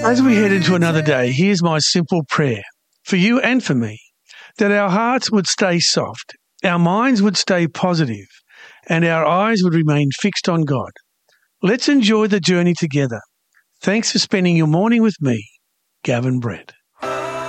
As we head into another day, here's my simple prayer for you and for me, that our hearts would stay soft, our minds would stay positive, and our eyes would remain fixed on God. Let's enjoy the journey together. Thanks for spending your morning with me, Gavin Brett.